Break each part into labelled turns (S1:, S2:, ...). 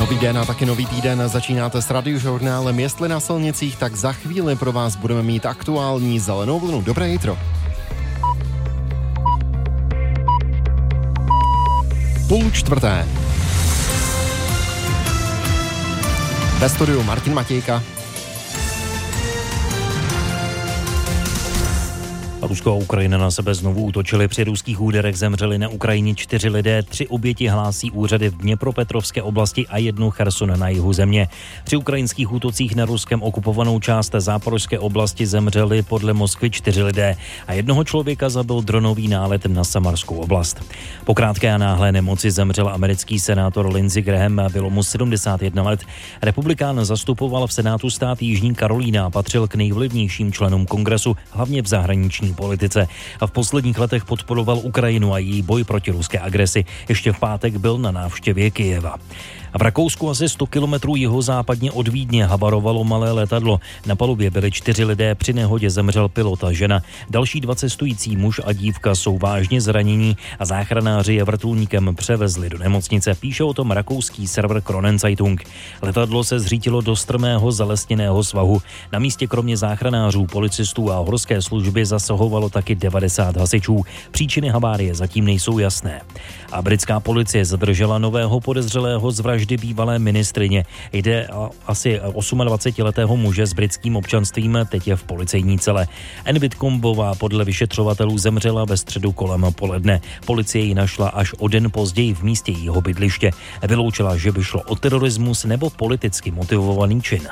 S1: Nový den a taky nový týden začínáte s radiožurnálem Jestli na silnicích, tak za chvíli pro vás budeme mít aktuální zelenou vlnu. Dobré jitro. Půl čtvrté. Ve studiu Martin Matějka.
S2: Rusko a Ukrajina na sebe znovu útočili. Při ruských úderech zemřeli na Ukrajině 4 lidé, 3 oběti hlásí úřady v Dněpropetrovské oblasti a 1 Cherson na jihu země. Při ukrajinských útocích na Ruskem okupovanou část Záporožské oblasti zemřeli podle Moskvy 4 lidé a 1 člověka zabil dronový nálet na Samarskou oblast. Po krátké a náhlé nemoci zemřel americký senátor Lindsey Graham, bylo mu 71 let. Republikán zastupoval v Senátu stát Jižní Karolína a patřil k nejvlivnějším členům kongresu, hlavně v zahraniční politice. A v posledních letech podporoval Ukrajinu a její boj proti ruské agresi. Ještě v pátek byl na návštěvě Kyjeva. A v Rakousku asi 100 kilometrů jihozápadně od Vídně habarovalo malé letadlo. Na palubě byli 4 lidé, při nehodě zemřel pilot a žena. Další 2 cestující, muž a dívka, jsou vážně zranění a záchranáři je vrtulníkem převezli do nemocnice. Píše o tom rakouský server Kronenzeitung. Letadlo se zřítilo do strmého zalesněného svahu. Na místě kromě záchranářů, policistů a horské služby zasahovalo taky 90 hasičů. Příčiny havárie zatím nejsou jasné. A britská policie zadržela nového podezřelého z vraždy bývalé ministryně. Jde asi 28letého muže s britským občanstvím, teď je v policejní cele. Anne Whitcombová podle vyšetřovatelů zemřela ve středu kolem poledne. Policie ji našla až o den později v místě jejího bydliště. Vyloučila, že by šlo o terorismus nebo politicky motivovaný čin.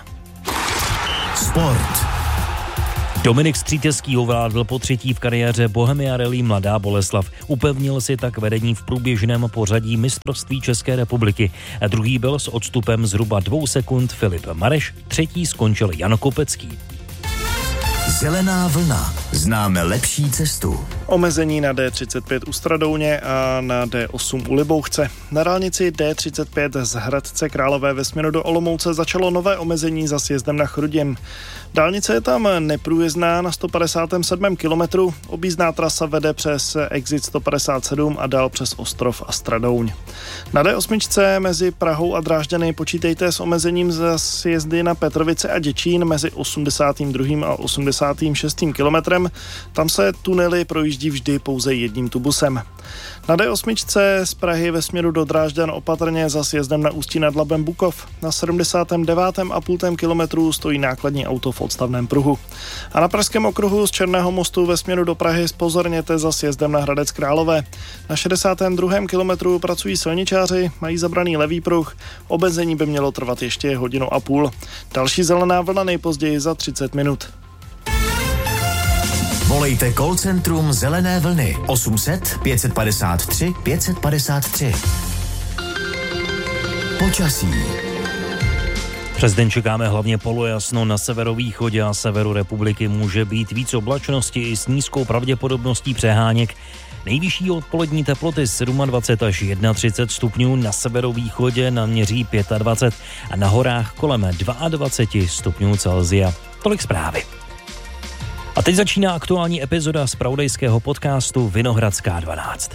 S3: Sport.
S2: Dominik Střítecký ovládl po 3. v kariéře Bohemia Rallye Mladá Boleslav. Upevnil si tak vedení v průběžném pořadí mistrovství České republiky. Druhý byl s odstupem zhruba 2 sekund Filip Mareš, 3. skončil Jan Kopecký.
S3: Zelená vlna. Známe lepší cestu.
S4: Omezení na D35 u Stradouně a na D8 u Libouchce. Na dálnici D35 z Hradce Králové ve směru do Olomouce začalo nové omezení za sjezdem na Chrudim. Dálnice je tam neprůjezdná na 157. kilometru. Objízdná trasa vede přes exit 157 a dál přes Ostrov a Stradouň. Na D8 mezi Prahou a Drážďany počítejte s omezením za sjezdy na Petrovice a Děčín mezi 82. a 86. kilometrem. Tam se tunely projíždí vždy pouze jedním tubusem. Na D8 z Prahy ve směru do Drážďan opatrně za sjezdem na Ústí nad Labem Bukov. Na 79,5 kilometru stojí nákladní auto v odstavném pruhu. A na Pražském okruhu z Černého mostu ve směru do Prahy zpozorněte za sjezdem na Hradec Králové. Na 62. kilometru pracují silničáři, mají zabraný levý pruh. Omezení by mělo trvat ještě 1,5 hodiny. Další zelená vlna nejpozději za 30 minut.
S3: Volejte call centrum Zelené vlny 800 553 553. Počasí.
S2: Přes den čekáme hlavně polojasno, na severovýchodě a severu republiky může být víc oblačnosti i s nízkou pravděpodobností přeháněk. Nejvyšší odpolední teploty 27 až 31 stupňů, na severovýchodě naměří 25 a na horách kolem 22 stupňů Celsia. Tolik zprávy. A teď začíná aktuální epizoda zpravodajského podcastu Vinohradská 12.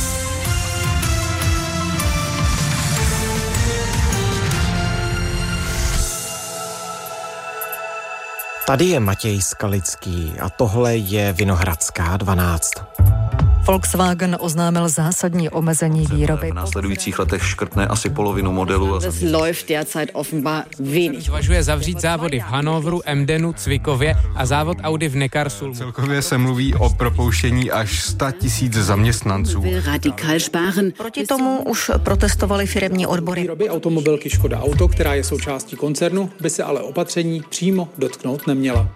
S5: Tady je Matěj Skalický a tohle je Vinohradská 12.
S6: Volkswagen oznámil zásadní omezení výroby.
S7: V následujících letech škrtne asi polovinu modelů.
S8: Es läuft derzeit offenbar wenig.
S9: Zvažuje zavřít závody v Hannoveru, Emdenu, Cvikově a závod Audi v Neckarsulmu.
S10: Celkově se mluví o propouštění až 100 000 zaměstnanců.
S8: Radikal sparen.
S6: Proti tomu už protestovali firemní odbory.
S11: Výroby automobilky Škoda Auto, která je součástí koncernu, by se ale opatření přímo dotknout neměla.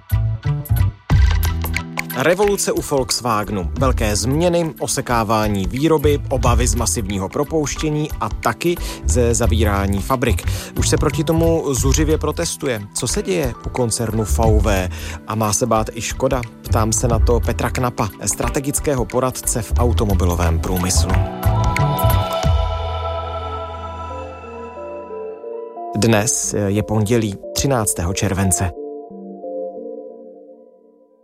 S5: Revoluce u Volkswagenu, velké změny, osekávání výroby, obavy z masivního propouštění a taky ze zavírání fabrik. Už se proti tomu zuřivě protestuje. Co se děje u koncernu VW? A má se bát i Škoda? Ptám se na to Petra Knapa, strategického poradce v automobilovém průmyslu. Dnes je pondělí 13. července.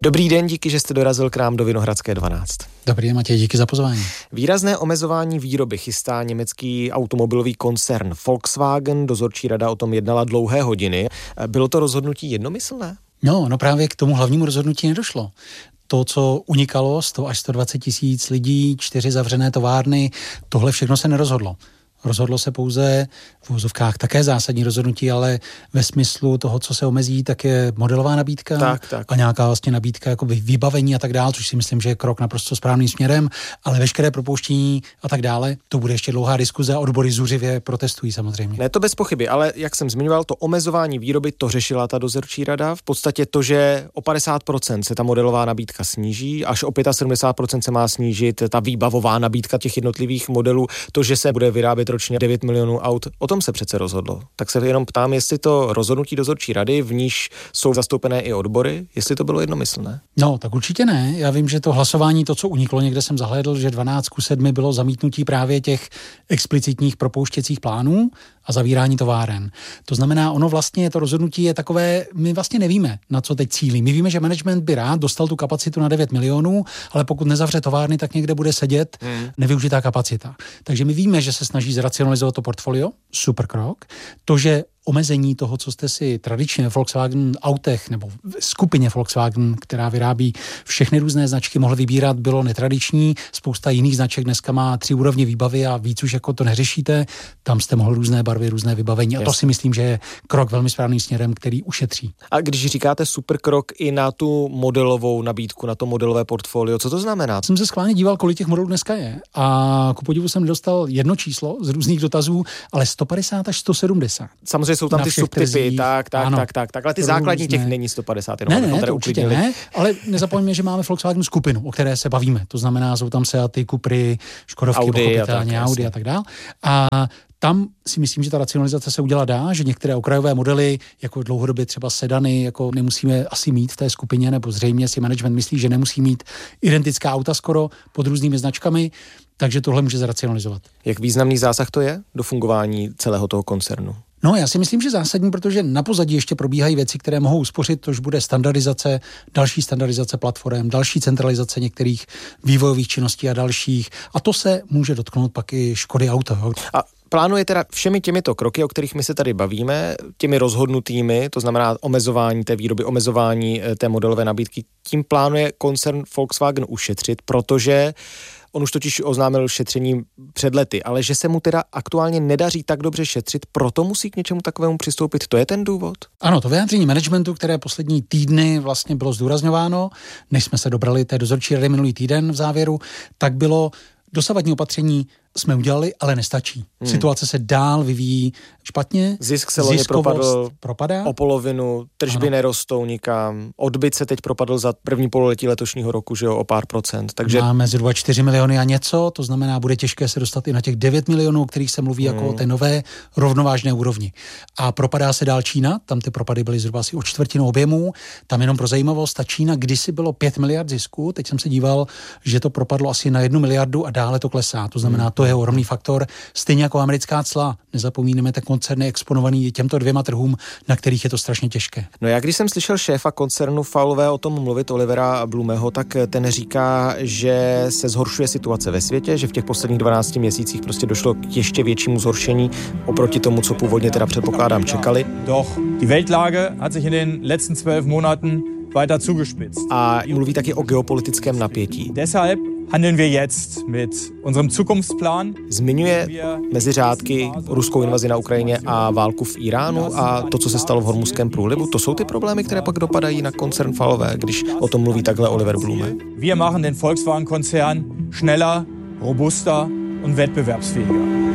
S5: Dobrý den, díky, že jste dorazil k nám do Vinohradské 12.
S12: Dobrý den, Matěj, díky za pozvání.
S5: Výrazné omezování výroby chystá německý automobilový koncern Volkswagen. Dozorčí rada o tom jednala dlouhé hodiny. Bylo to rozhodnutí jednomyslné?
S12: No právě k tomu hlavnímu rozhodnutí nedošlo. To, co unikalo, 100 až 120 tisíc lidí, 4 zavřené továrny, tohle všechno se nerozhodlo. Rozhodlo se pouze v uvozovkách také zásadní rozhodnutí, ale ve smyslu toho, co se omezí, tak je modelová nabídka
S5: tak.
S12: A nějaká vlastně nabídka jako vybavení a tak dále, což si myslím, že je krok naprosto správným směrem, ale veškeré propouštění a tak dále, to bude ještě dlouhá diskuze a odbory zuřivě protestují samozřejmě.
S5: Ne, to bez pochyby, ale jak jsem zmiňoval, to omezování výroby, to řešila ta dozorčí rada. V podstatě to, že o 50% se ta modelová nabídka sníží, až o 75% se má snížit ta výbavová nabídka těch jednotlivých modelů, to, že se bude vyrábět ročně 9 milionů aut, o tom se přece rozhodlo. Tak se jenom ptám, jestli to rozhodnutí dozorčí rady, v níž jsou zastoupené i odbory, jestli to bylo jednomyslné.
S12: No, tak určitě ne. Já vím, že to hlasování, to, co uniklo, někde jsem zahlédl, že 12:7 bylo zamítnutí právě těch explicitních propouštěcích plánů a zavírání továren. To znamená, ono vlastně, to rozhodnutí je takové, my vlastně nevíme, na co teď cílí. My víme, že management by rád dostal tu kapacitu na 9 milionů, ale pokud nezavře továrny, tak někde bude sedět nevyužitá kapacita. Takže my víme, že se snaží zracionalizovat to portfolio, super krok. To, že omezení toho, co jste si tradičně v Volkswagen autech nebo v skupině Volkswagen, která vyrábí všechny různé značky, mohl vybírat, bylo netradiční. Spousta jiných značek dneska má 3 úrovně výbavy a víc už jako to neřešíte. Tam jste mohl různé barvy, různé vybavení. A to si myslím, že je krok velmi správným směrem, který ušetří. A když říkáte super krok i na tu modelovou nabídku, na to modelové portfolio, co to znamená? Jsem se schválně díval, kolik těch modelů dneska je. A ku podivu jsem dostal jedno číslo z různých dotazů, ale 150 až 170. Samozřejmě jsou tam ty subtypy, tak, ale ty základní těch není 150, jenom ne, to určitě ne, ale nezapomeňme, že máme Volkswagen skupinu, o které se bavíme. To znamená, jsou tam Seaty, Cupry, Škodovky, pochopitelně, Audi a tak dále. A tam si myslím, že ta racionalizace se udělat dá, že některé okrajové modely, jako dlouhodobě třeba sedany, jako nemusíme asi mít v té skupině, nebo zřejmě si management myslí, že nemusí mít identická auta skoro pod různými značkami, takže tohle může zracionalizovat. Jak významný zásah to je do fungování celého toho koncernu? No, já si myslím, že zásadní, protože na pozadí ještě probíhají věci, které mohou uspořit, tož bude standardizace, další standardizace platform, další centralizace některých vývojových činností a dalších. A to se může dotknout pak i Škody Auto. A plánuje teda všemi těmito kroky, o kterých my se tady bavíme, těmi rozhodnutými, to znamená omezování té výroby, omezování té modelové nabídky, tím plánuje koncern Volkswagen ušetřit, protože on už totiž oznámil šetření před lety, ale že se mu teda aktuálně nedaří tak dobře šetřit, proto musí k něčemu takovému přistoupit. To je ten důvod? Ano, to vyjádření managementu, které poslední týdny vlastně bylo zdůrazňováno, než jsme se dobrali té dozorčí rady minulý týden v závěru, tak bylo dosavadní opatření jsme udělali, ale nestačí. Situace se dál vyvíjí špatně. Zisk se loni propadá o polovinu, tržby nerostou nikam. Odbyt se teď propadl za první pololetí letošního roku, že jo, o pár procent. Takže máme zhruba 4 miliony a něco, to znamená, bude těžké se dostat i na těch 9 milionů, o kterých se mluví jako o té nové rovnovážné úrovni. A propadá se dál Čína, tam ty propady byly zhruba asi o čtvrtinu objemů. Tam jenom pro zajímavost, ta Čína kdysi bylo 5 miliard zisku, teď jsem se díval, že to propadlo asi na 1 miliardu a dále to klesá. To znamená, to je ohromný faktor, stejně jako americká cla. Nezapomínáme, ten koncern je exponovaný těmto 2 trhům, na kterých je to strašně těžké. No já když jsem slyšel šéfa koncernu VW o tom mluvit, Olivera Blumeho, tak ten říká, že se zhoršuje situace ve světě, že v těch posledních 12 měsících prostě došlo k ještě většímu zhoršení oproti tomu, co původně teda předpokládám čekali. Doch die Weltlage hat sich in den letzten 12 Monaten weiter zugespitzt. A mluví taky o geopolitickém napětí. Deshalb handeln wir jetzt mit unserem Zukunftsplan. Zmiňuje mezi řádky ruskou invazi na Ukrajině a válku v Iránu a to, co se stalo v Hormuzském průlivu. To jsou ty problémy, které pak dopadají na koncern VW, když o tom mluví takhle Oliver Blume. Wir machen den Volkswagen-Konzern schneller, robuster und wettbewerbsfähiger.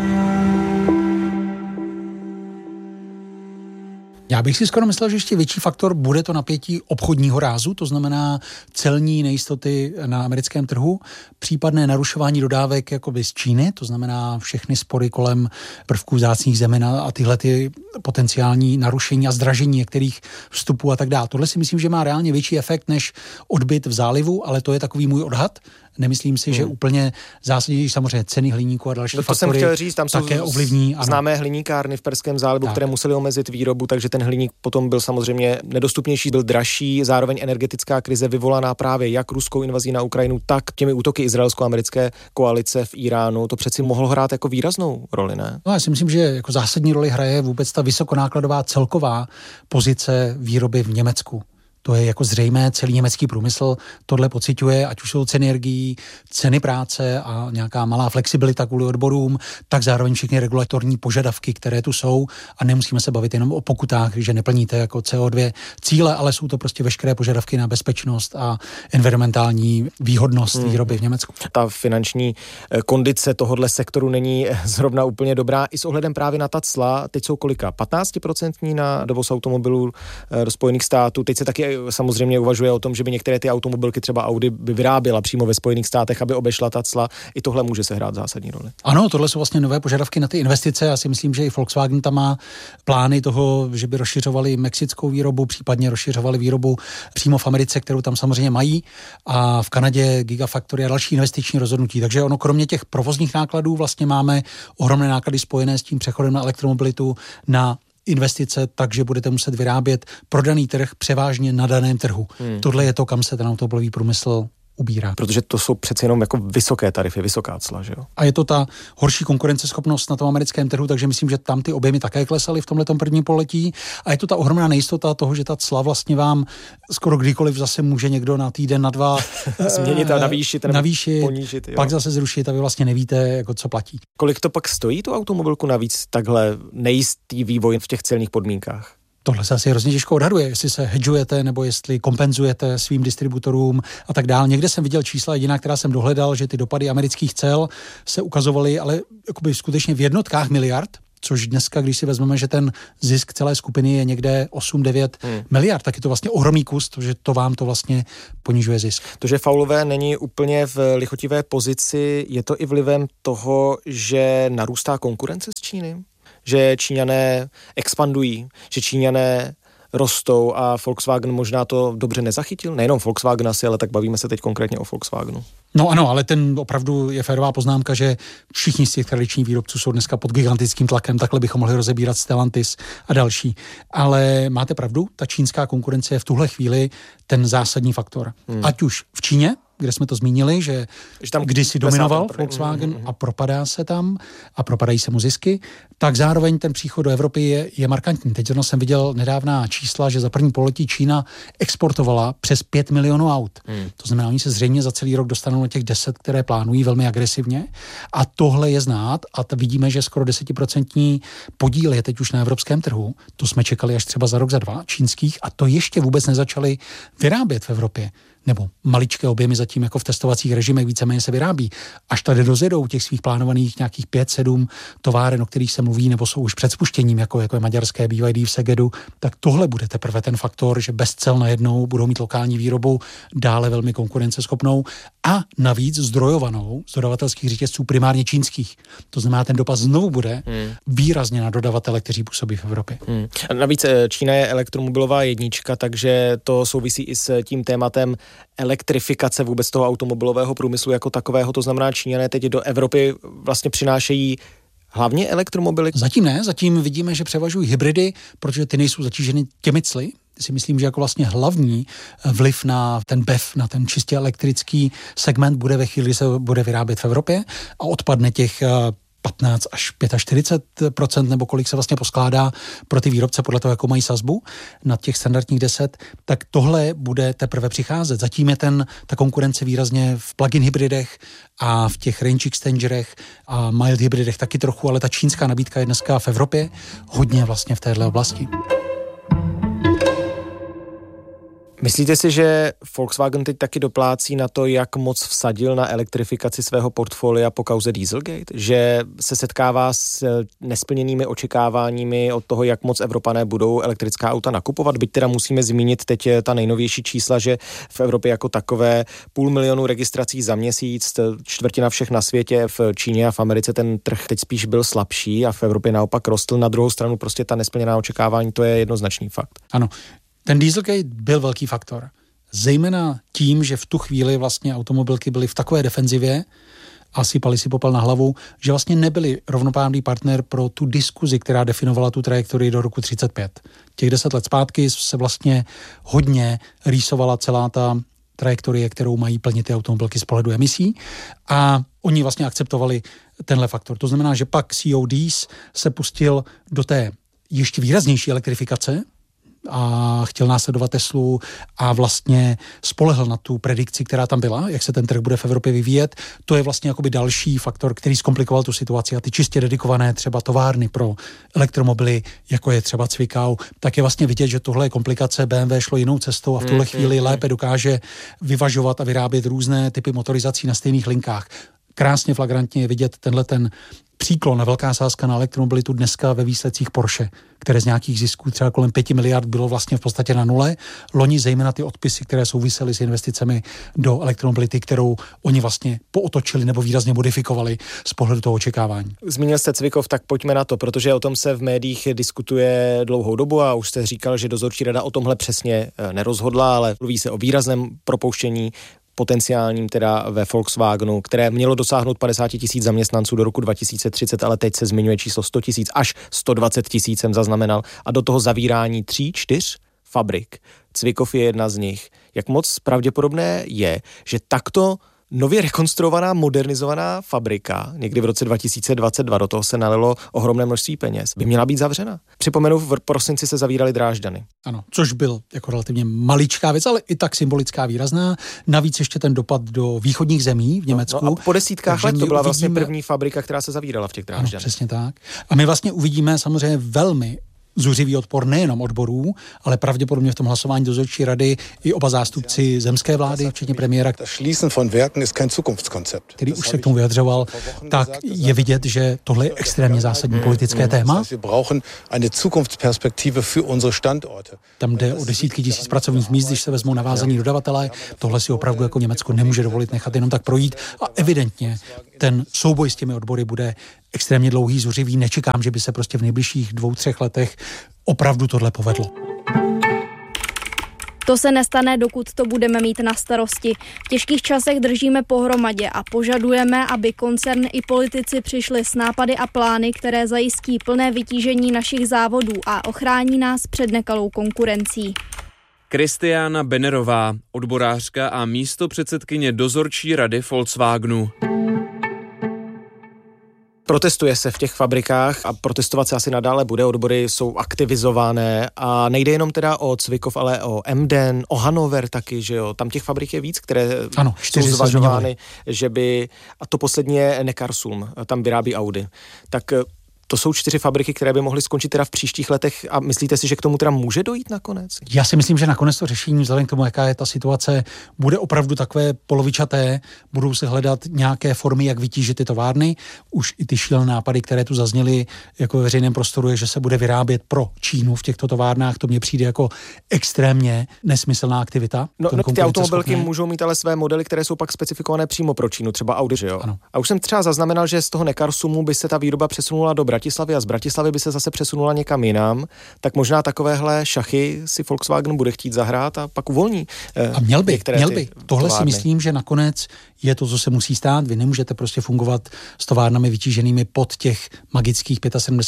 S12: Já bych si skoro myslel, že ještě větší faktor bude to napětí obchodního rázu, to znamená celní nejistoty na americkém trhu, případné narušování dodávek jakoby z Číny, to znamená všechny spory kolem prvků vzácných zemin a tyhle ty potenciální narušení a zdražení některých vstupů a tak dále. Tohle si myslím, že má reálně větší efekt než odbyt v zálivu, ale to je takový můj odhad. nemyslím si, že úplně zásadně, samozřejmě ceny hliníku a další faktory
S5: jsem chtěl říct, tam
S12: také ovlivní.
S5: Známé hliníkárny v Perském zálivu, které musely omezit výrobu, takže ten hliník potom byl samozřejmě nedostupnější, byl dražší, zároveň energetická krize vyvolaná právě jak ruskou invazí na Ukrajinu, tak těmi útoky izraelsko-americké koalice v Iránu, to přeci mohlo hrát jako výraznou roli, ne?
S12: No, já si myslím, že jako zásadní roli hraje vůbec ta vysokonákladová celková pozice výroby v Německu. To je jako zřejmé, celý německý průmysl tohle pociťuje, ať už jsou ceny energií, ceny práce a nějaká malá flexibilita kvůli odborům, tak zároveň všechny regulatorní požadavky, které tu jsou, a nemusíme se bavit jenom o pokutách, že neplníte jako CO2 cíle, ale jsou to prostě veškeré požadavky na bezpečnost a environmentální výhodnost výroby v Německu.
S5: Ta finanční kondice tohohle sektoru není zrovna úplně dobrá i s ohledem právě na ta cla. Teď jsou kolika? 15% na dovoz automobilů do Spojených států. Teď se taky samozřejmě uvažuje o tom, že by některé ty automobilky, třeba Audi, by vyráběla přímo ve Spojených státech, aby obešla ta cla. I tohle může sehrát zásadní roli.
S12: Ano, tohle jsou vlastně nové požadavky na ty investice. Já si myslím, že i Volkswagen tam má plány toho, že by rozšiřovali mexickou výrobu, případně rozšiřovali výrobu přímo v Americe, kterou tam samozřejmě mají, a v Kanadě Gigafactory a další investiční rozhodnutí. Takže ono kromě těch provozních nákladů vlastně máme ohromné náklady spojené s tím přechodem na elektromobilitu, na investice, takže budete muset vyrábět pro daný trh převážně na daném trhu. Tohle je to, kam se ten automobilový průmysl ubírá.
S5: Protože to jsou přece jenom jako vysoké tarify, vysoká cla, že jo?
S12: A je to ta horší konkurenceschopnost na tom americkém trhu, takže myslím, že tam ty objemy také klesaly v tomhletom prvním pololetí. A je to ta ohromná nejistota toho, že ta cla vlastně vám skoro kdykoliv zase může někdo na týden, na dva
S5: změnit a navýšit,
S12: ponížit, jo. Pak zase zrušit a vy vlastně nevíte, jako co platí.
S5: Kolik to pak stojí tu automobilku navíc takhle nejistý vývoj v těch celních podmínkách?
S12: Tohle se asi hrozně těžko odhaduje, jestli se hedžujete nebo jestli kompenzujete svým distributorům a tak dál. Někde jsem viděl čísla jediná, která jsem dohledal, že ty dopady amerických cel se ukazovaly, ale jakoby skutečně v jednotkách miliard, což dneska, když si vezmeme, že ten zisk celé skupiny je někde 8-9 miliard, tak je to vlastně ohromný kus, že to vám to vlastně ponižuje zisk.
S5: To, že faulové není úplně v lichotivé pozici, je to i vlivem toho, že narůstá konkurence z Číny? Že Číňané expandují, že Číňané rostou a Volkswagen možná to dobře nezachytil? Nejenom Volkswagen asi, ale tak bavíme se teď konkrétně o Volkswagenu.
S12: No ano, ale ten opravdu je férová poznámka, že všichni z těch tradičních výrobců jsou dneska pod gigantickým tlakem, takhle bychom mohli rozebírat Stellantis a další. Ale máte pravdu, ta čínská konkurence je v tuhle chvíli ten zásadní faktor. Ať už v Číně, kde jsme to zmínili, že tam kdysi dominoval Volkswagen a propadá se tam a propadají se mu zisky, tak zároveň ten příchod do Evropy je markantní. Teď jsem viděl nedávná čísla, že za první pololetí Čína exportovala přes 5 milionů aut. To znamená, oni se zřejmě za celý rok dostanou na těch 10, které plánují velmi agresivně, a tohle je znát a vidíme, že skoro 10% podíl je teď už na evropském trhu. To jsme čekali až třeba za rok, za dva čínských, a to ještě vůbec nezačali vyrábět v Evropě. Nebo maličké objemy zatím jako v testovacích režimech víceméně se vyrábí. Až tady dozjedou těch svých plánovaných nějakých 5-7 továren, o kterých se mluví, nebo jsou už před spuštěním, jako je maďarské BYD v Segedu, tak tohle bude teprve ten faktor, že bez cel najednou budou mít lokální výrobu dále velmi konkurenceschopnou a navíc zdrojovanou z dodavatelských řetězců primárně čínských. To znamená, ten dopad znovu bude výrazně na dodavatele, kteří působí v Evropě.
S5: A navíc Čína je elektromobilová jednička, takže to souvisí i s tím tématem elektrifikace vůbec toho automobilového průmyslu jako takového. To znamená, Číňané teď do Evropy vlastně přinášejí hlavně elektromobily?
S12: Zatím ne, zatím vidíme, že převažují hybridy, protože ty nejsou zatíženy těmi cly. Si myslím, že jako vlastně hlavní vliv na ten BEV, na ten čistě elektrický segment bude ve chvíli, se bude vyrábět v Evropě a odpadne těch 15 až 45%, nebo kolik se vlastně poskládá pro ty výrobce podle toho, jakou mají sazbu na těch standardních 10, tak tohle bude teprve přicházet. Zatím je ta konkurence výrazně v plug-in hybridech a v těch range extenderech a mild hybridech taky trochu, ale ta čínská nabídka je dneska v Evropě hodně vlastně v téhle oblasti.
S5: Myslíte si, že Volkswagen teď taky doplácí na to, jak moc vsadil na elektrifikaci svého portfolia po kauze Dieselgate? Že se setkává s nesplněnými očekáváními od toho, jak moc Evropané budou elektrická auta nakupovat? Byť teda musíme zmínit teď ta nejnovější čísla, že v Evropě jako takové 500 000 registrací za měsíc, čtvrtina všech na světě, v Číně a v Americe ten trh teď spíš byl slabší a v Evropě naopak rostl. Na druhou stranu prostě ta nesplněná očekávání, to je jednoznačný fakt.
S12: Ano. Ten Dieselgate byl velký faktor. zejména tím, že v tu chvíli vlastně automobilky byly v takové defenzivě a sypali si popel na hlavu, že vlastně nebyli rovnoprávný partner pro tu diskuzi, která definovala tu trajektorii do roku 35. Těch 10 let zpátky se vlastně hodně rýsovala celá ta trajektorie, kterou mají plnit ty automobilky z pohledu emisí a oni vlastně akceptovali tenhle faktor. To znamená, že pak CODs se pustil do té ještě výraznější elektrifikace a chtěl následovat Teslu a vlastně spolehl na tu predikci, která tam byla, jak se ten trh bude v Evropě vyvíjet. To je vlastně jakoby další faktor, který zkomplikoval tu situaci a ty čistě dedikované třeba továrny pro elektromobily, jako je třeba Zwickau, tak je vlastně vidět, že tohle je komplikace. BMW šlo jinou cestou a v tuhle chvíli lépe dokáže vyvažovat a vyrábět různé typy motorizací na stejných linkách. Krásně flagrantně je vidět ten příklon a velká sázka na elektromobilitu dneska ve výsledcích Porsche, které z nějakých zisků třeba kolem 5 miliard bylo vlastně v podstatě na nule. Loni zejména ty odpisy, které souvisely s investicemi do elektromobility, kterou oni vlastně pootočili nebo výrazně modifikovali z pohledu toho očekávání.
S5: Zmínil jste Cvikov, tak pojďme na to, protože o tom se v médiích diskutuje dlouhou dobu a už jste říkal, že dozorčí rada o tomhle přesně nerozhodla, ale mluví se o výrazném propouštění potenciálním teda ve Volkswagenu, které mělo dosáhnout 50 000 zaměstnanců do roku 2030, ale teď se zmiňuje číslo 100 000, až 120 000 jsem zaznamenal a do toho zavírání 3-4 fabrik. Cvikov je jedna z nich. Jak moc pravděpodobné je, že takto nově rekonstruovaná, modernizovaná fabrika, někdy v roce 2022, do toho se nalilo ohromné množství peněz, by měla být zavřena. Připomenu, v prosinci se zavíraly Drážďany.
S12: Ano, což byl jako relativně maličká věc, ale i tak symbolická, výrazná. Navíc ještě ten dopad do východních zemí v Německu.
S5: No a po desítkách let to byla vlastně první fabrika, která se zavírala v těch Drážďanech.
S12: Ano, přesně tak. A my vlastně uvidíme samozřejmě velmi zuřivý odpor nejenom odborů, ale pravděpodobně v tom hlasování dozorčí rady i oba zástupci zemské vlády, včetně premiéra, který už se k tomu vyjadřoval, tak je vidět, že tohle je extrémně zásadní politické téma. Tam jde o desítky tisíc pracovních míst, když se vezmou navázaní dodavatelé. Tohle si opravdu jako Německo nemůže dovolit nechat jenom tak projít a evidentně ten souboj s těmi odbory bude extrémně dlouhý, zuřivý. Nečekám, že by se prostě v nejbližších 2-3 letech opravdu tohle povedlo.
S13: To se nestane, dokud to budeme mít na starosti. V těžkých časech držíme pohromadě a požadujeme, aby koncern i politici přišli s nápady a plány, které zajistí plné vytížení našich závodů a ochrání nás před nekalou konkurencí.
S14: Kristiána Bennerová, odborářka a místopředsedkyně dozorčí rady Volkswagenu.
S5: Protestuje se v těch fabrikách a protestovat se asi nadále bude, odbory jsou aktivizované a nejde jenom teda o Cvikov, ale o Emden, o Hannover taky, že jo, tam těch fabrik je víc, které jsou zvažovány, že by, a to poslední je Neckarsulm, tam vyrábí Audi, tak to jsou 4 fabriky, které by mohly skončit teda v příštích letech a myslíte si, že k tomu teda může dojít nakonec?
S12: Já si myslím, že nakonec to řešení, vzhledem k tomu, jaká je ta situace, bude opravdu takové polovičaté, budou se hledat nějaké formy, jak vytížit ty továrny. Už i ty šílené nápady, které tu zazněly jako ve veřejném prostoru, je, že se bude vyrábět pro Čínu v těchto továrnách, to mně přijde jako extrémně nesmyslná aktivita.
S5: No ty automobilky můžou mít ale své modely, které jsou pak specifikované přímo pro Čínu, třeba Audi, že jo?
S12: Ano.
S5: A už jsem třeba zaznamenal, že z toho Neckarsulmu by se ta výroba přesunula do Bratislavy a z Bratislavy by se zase přesunula někam jinam, tak možná takovéhle šachy si Volkswagen bude chtít zahrát a pak uvolní.
S12: A měl by. Tohle si myslím, že nakonec je to, co se musí stát. Vy nemůžete prostě fungovat s továrnami vytíženými pod těch magických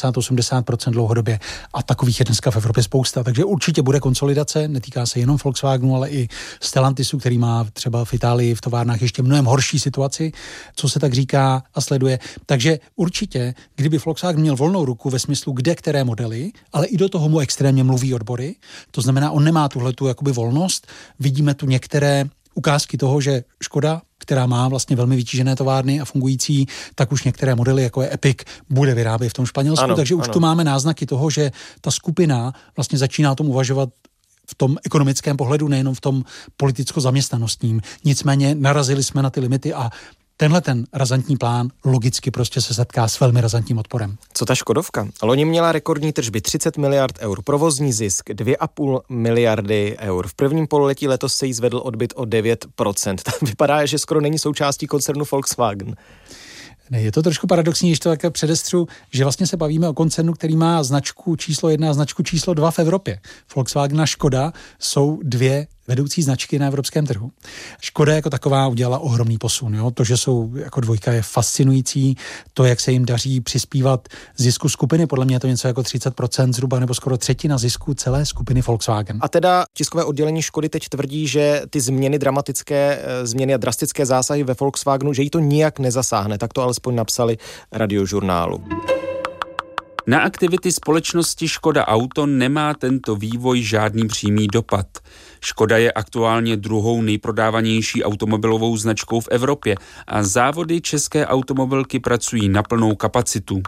S12: 75-80% dlouhodobě. A takových je dneska v Evropě spousta. Takže určitě bude konsolidace, netýká se jenom Volkswagenu, ale i Stellantisu, který má třeba v Itálii v továrnách ještě mnohem horší situaci, co se tak říká a sleduje. Takže určitě, kdyby Volkswagen měl volnou ruku ve smyslu kde které modely, ale i do toho mu extrémně mluví odbory, to znamená, on nemá tuhletu jakoby volnost. Vidíme tu některé ukázky toho, že Škoda, která má vlastně velmi vytížené továrny a fungující, tak už některé modely, jako je Epic, bude vyrábět v tom Španělsku, takže už tu máme náznaky toho, že ta skupina vlastně začíná o tom uvažovat v tom ekonomickém pohledu, nejenom v tom politicko-zaměstnanostním. Nicméně narazili jsme na ty limity a tenhle ten razantní plán logicky prostě se setká s velmi razantním odporem.
S5: Co ta Škodovka? Loni měla rekordní tržby 30 miliard eur, provozní zisk 2,5 miliardy eur. V prvním pololetí letos se jí zvedl odbyt o 9%. Vypadá, že skoro není součástí koncernu Volkswagen.
S12: Ne, je to trošku paradoxní, když to také předestřu, že vlastně se bavíme o koncernu, který má značku číslo 1 a značku číslo 2 v Evropě. Volkswagen a Škoda jsou 2 vedoucí značky na evropském trhu. Škoda jako taková udělala ohromný posun. Jo? To, že jsou jako dvojka, je fascinující. To, jak se jim daří přispívat zisku skupiny, podle mě je to něco jako 30% zhruba, nebo skoro třetina zisku celé skupiny Volkswagen.
S5: A teda tiskové oddělení Škody teď tvrdí, že ty dramatické změny a drastické zásahy ve Volkswagenu, že jí to nijak nezasáhne. Tak to alespoň napsali Radiožurnálu.
S15: Na aktivity společnosti Škoda Auto nemá tento vývoj žádný přímý dopad. Škoda je aktuálně druhou nejprodávanější automobilovou značkou v Evropě a závody české automobilky pracují na plnou kapacitu.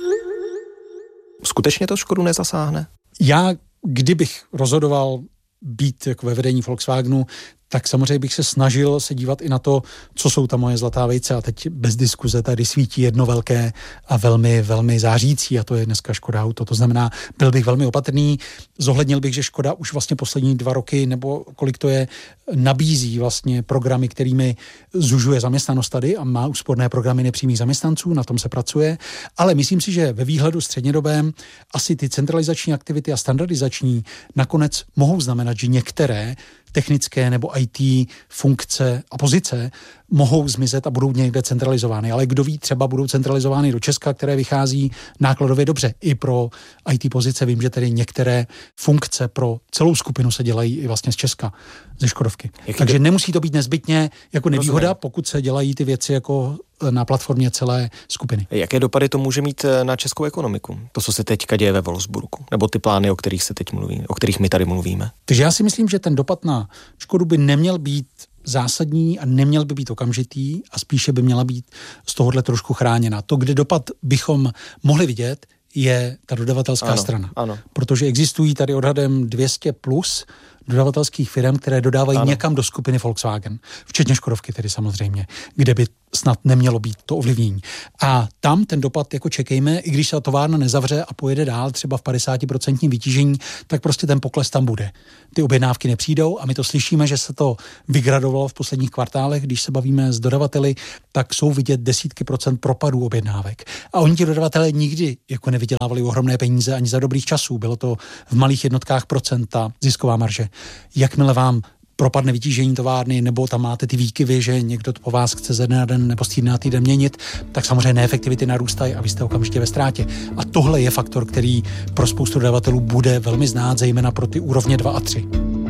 S5: Skutečně to Škodu nezasáhne?
S12: Já, kdybych rozhodoval být jako ve vedení Volkswagenu, tak samozřejmě bych se snažil se dívat i na to, co jsou ta moje zlatá vejce, a teď bez diskuze tady svítí jedno velké a velmi, velmi zářící, a to je dneska Škoda Auto. To znamená, byl bych velmi opatrný, zohlednil bych, že Škoda už vlastně poslední 2 roky, nebo kolik to je, nabízí vlastně programy, kterými zužuje zaměstnanost tady a má úsporné programy nepřímých zaměstnanců, na tom se pracuje, ale myslím si, že ve výhledu střednědobém asi ty centralizační aktivity a standardizační nakonec mohou znamenat, že některé technické nebo IT funkce a pozice mohou zmizet a budou někde centralizovány. Ale kdo ví, třeba budou centralizovány do Česka, které vychází nákladově dobře. I pro IT pozice vím, že tedy některé funkce pro celou skupinu se dělají i vlastně z Česka, ze Škodovky. Takže nemusí to být nezbytně jako nevýhoda, pokud se dělají ty věci jako na platformě celé skupiny.
S5: Jaké dopady to může mít na českou ekonomiku? To, co se teďka děje ve Wolfsburgu, nebo ty plány, o kterých se teď mluví, o kterých my tady mluvíme?
S12: Takže já si myslím, že ten dopad na Škodu by neměl být zásadní a neměl by být okamžitý a spíše by měla být z tohohle trošku chráněna. To, kde dopad bychom mohli vidět, je ta dodavatelská strana.
S5: Ano.
S12: Protože existují tady odhadem 200 plus dodavatelských firm, které dodávají někam do skupiny Volkswagen, včetně Škodovky tedy samozřejmě, kde by snad nemělo být to ovlivnění. A tam ten dopad jako čekejme, i když se ta továrna nezavře a pojede dál třeba v 50% vytížení, tak prostě ten pokles tam bude. Ty objednávky nepřijdou a my to slyšíme, že se to vygradovalo v posledních kvartálech, když se bavíme s dodavateli, tak jsou vidět desítky procent propadů objednávek. A oni ti dodavatelé nikdy jako nevydělávali ohromné peníze ani za dobrých časů. Bylo to v malých jednotkách procenta zisková marže. Jakmile vám propadne vytížení továrny, nebo tam máte ty výkyvy, že někdo to po vás chce ze dne na den nebo z týdne na týden měnit, tak samozřejmě neefektivity narůstají a vy jste okamžitě ve ztrátě. A tohle je faktor, který pro spoustu dodavatelů bude velmi znát, zejména pro ty úrovně 2 a 3.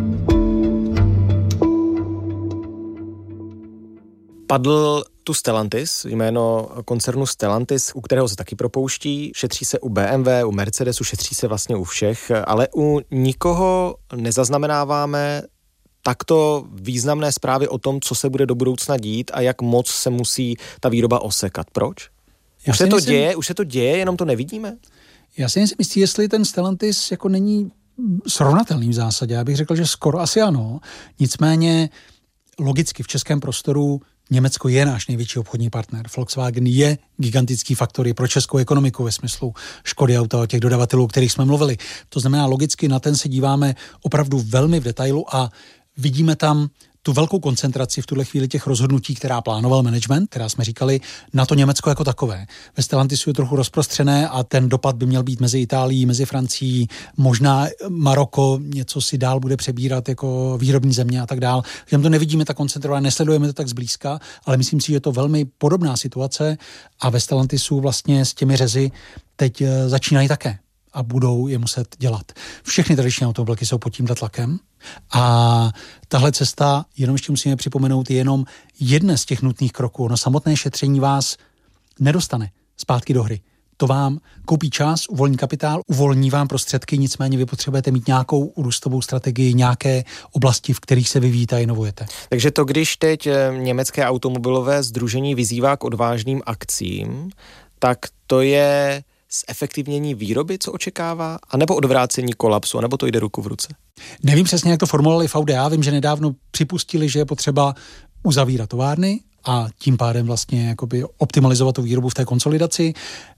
S5: Padl tu Stellantis, jméno koncernu Stellantis, u kterého se taky propouští, šetří se u BMW, u Mercedesu, šetří se vlastně u všech, ale u nikoho nezaznamenáváme takto významné zprávy o tom, co se bude do budoucna dít a jak moc se musí ta výroba osekat. Proč? Už se to děje, jenom to nevidíme?
S12: Já si nejsem jistý, jestli ten Stellantis jako není srovnatelný v zásadě. Já bych řekl, že skoro asi ano. Nicméně logicky v českém prostoru Německo je náš největší obchodní partner. Volkswagen je gigantický faktor i pro českou ekonomiku ve smyslu Škody Auta, o těch dodavatelů, o kterých jsme mluvili. To znamená, logicky na ten se díváme opravdu velmi v detailu a vidíme tam tu velkou koncentraci v tuhle chvíli těch rozhodnutí, která plánoval management, která jsme říkali, na to Německo jako takové. Ve Stellantisu je trochu rozprostřené a ten dopad by měl být mezi Itálií, mezi Francií, možná Maroko něco si dál bude přebírat jako výrobní země a tak dál. Tam to nevidíme tak koncentrované, nesledujeme to tak zblízka, ale myslím si, že je to velmi podobná situace a ve Stellantisu vlastně s těmi řezy teď začínají také a budou je muset dělat. Všechny tradiční automobilky jsou pod tímhle tlakem a tahle cesta, jenom ještě musíme připomenout, je jenom jeden z těch nutných kroků. Ono samotné šetření vás nedostane zpátky do hry. To vám koupí čas, uvolní kapitál, uvolní vám prostředky, nicméně vy potřebujete mít nějakou růstovou strategii, nějaké oblasti, v kterých se vyvíjíte a inovujete.
S5: Takže to, když teď německé automobilové sdružení vyzývá k odvážným akcím, tak to je zefektivnění výroby, co očekává, anebo odvrácení kolapsu, anebo to jde ruku v ruce?
S12: Nevím přesně, jak to formulovali v VDA. Vím, že nedávno připustili, že je potřeba uzavírat továrny a tím pádem vlastně jakoby optimalizovat tu výrobu v té konsolidaci.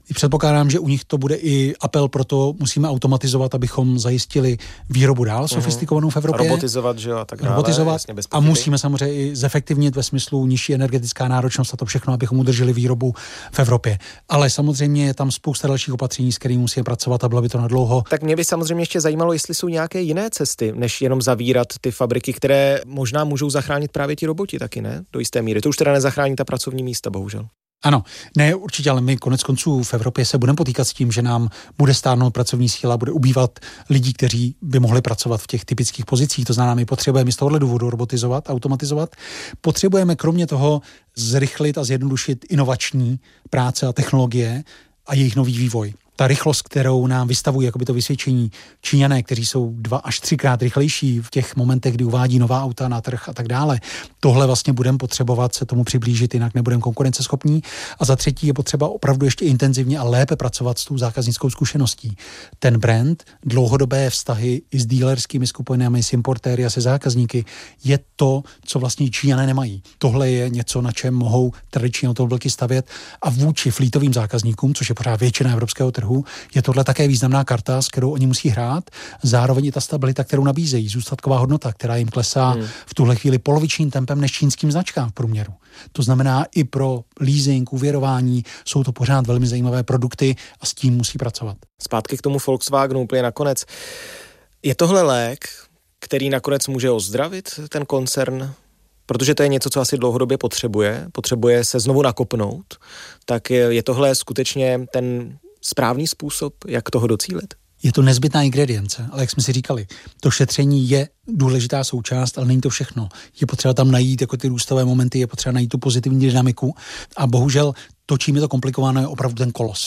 S12: Předpokládám, že u nich to bude i apel, proto musíme automatizovat, abychom zajistili výrobu dál sofistikovanou v Evropě.
S5: Robotizovat, že jo, a tak dále.
S12: Robotizovat a musíme samozřejmě i zefektivnit ve smyslu nižší energetická náročnost a to všechno, abychom udrželi výrobu v Evropě. Ale samozřejmě je tam spousta dalších opatření, s kterými musíme pracovat a bylo by to nadlouho.
S5: Tak mě by samozřejmě ještě zajímalo, jestli jsou nějaké jiné cesty, než jenom zavírat ty fabriky, které možná můžou zachránit právě ti roboti taky, ne? Do jisté míry. To už teda nezachrání ta pracovní místa, bohužel.
S12: Ano, ne určitě, ale my konec konců v Evropě se budeme potýkat s tím, že nám bude stárnout pracovní síla, bude ubývat lidí, kteří by mohli pracovat v těch typických pozicích. To znamená, my potřebujeme z tohohle důvodu robotizovat, automatizovat. Potřebujeme kromě toho zrychlit a zjednodušit inovační práce a technologie a jejich nový vývoj. Ta rychlost, kterou nám vystavují jakoby to vysvědčení Číňané, kteří jsou 2 až 3krát rychlejší v těch momentech, kdy uvádí nová auta na trh a tak dále. Tohle vlastně budeme potřebovat se tomu přiblížit, jinak nebudeme konkurenceschopní. A za třetí je potřeba opravdu ještě intenzivně a lépe pracovat s tou zákaznickou zkušeností. Ten brand, dlouhodobé vztahy i s dealerskými skupinami, s importéry a se zákazníky je to, co vlastně Číňané nemají. Tohle je něco, na čem mohou tradiční automobilky stavět a vůči fleetovým zákazníkům, což je pořád většina evropského trhu, je tohle také významná karta, s kterou oni musí hrát. Zároveň i ta stabilita, kterou nabízejí, zůstatková hodnota, která jim klesá v tuhle chvíli polovičním tempem než čínským značkám v průměru. To znamená i pro leasing, úvěrování jsou to pořád velmi zajímavé produkty a s tím musí pracovat.
S5: Zpátky k tomu Volkswagenu úplně nakonec. Je tohle lék, který nakonec může ozdravit ten koncern? Protože to je něco, co asi dlouhodobě potřebuje se znovu nakopnout, tak je tohle skutečně ten správný způsob, jak toho docílit?
S12: Je to nezbytná ingredience, ale jak jsme si říkali, to šetření je důležitá součást, ale není to všechno. Je potřeba tam najít jako ty růstové momenty, je potřeba najít tu pozitivní dynamiku a bohužel to, čím je to komplikované, je opravdu ten kolos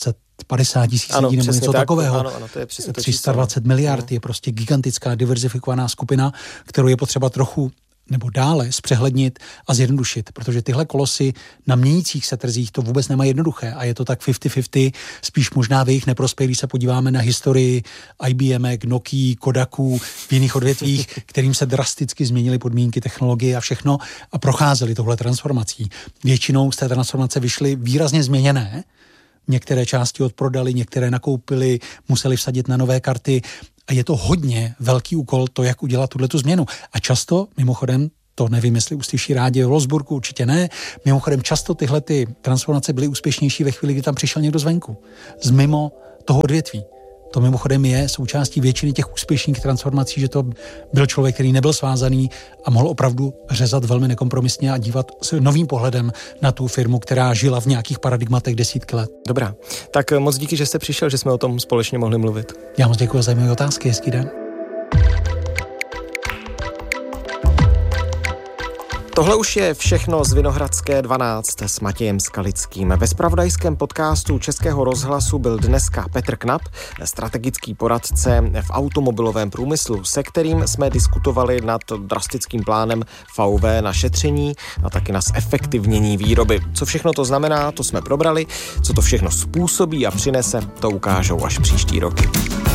S12: 650 000 lidí nebo něco takového.
S5: Ano, to je
S12: 320 miliard je prostě gigantická diverzifikovaná skupina, kterou je potřeba trochu nebo dále zpřehlednit a zjednodušit, protože tyhle kolosy na měnících se trzích to vůbec nemají jednoduché a je to tak 50-50, spíš možná v jejich neprospěch, když se podíváme na historii IBM, Nokia, Kodaku v jiných odvětvích, kterým se drasticky změnily podmínky, technologie a všechno a procházely tohle transformací. Většinou z té transformace vyšly výrazně změněné, některé části odprodali, některé nakoupili, museli vsadit na nové karty. A je to hodně velký úkol to, jak udělat tuhletu změnu. A často, mimochodem, to nevím, jestli uslyší rádi v Wolfsburgu, určitě ne, mimochodem často tyhle ty transformace byly úspěšnější ve chvíli, kdy tam přišel někdo zvenku. Z mimo toho odvětví. To mimochodem je součástí většiny těch úspěšných transformací, že to byl člověk, který nebyl svázaný a mohl opravdu řezat velmi nekompromisně a dívat s novým pohledem na tu firmu, která žila v nějakých paradigmatech desítky let.
S5: Dobrá, tak moc díky, že jste přišel, že jsme o tom společně mohli mluvit.
S12: Já moc děkuji za zajímavé otázky, hezký den.
S5: Tohle už je všechno z Vinohradské 12 s Matějem Skalickým. Ve zpravodajském podcastu Českého rozhlasu byl dneska Petr Knap, strategický poradce v automobilovém průmyslu, se kterým jsme diskutovali nad drastickým plánem VW na šetření a taky na zefektivnění výroby. Co všechno to znamená, to jsme probrali. Co to všechno způsobí a přinese, to ukážou až příští roky.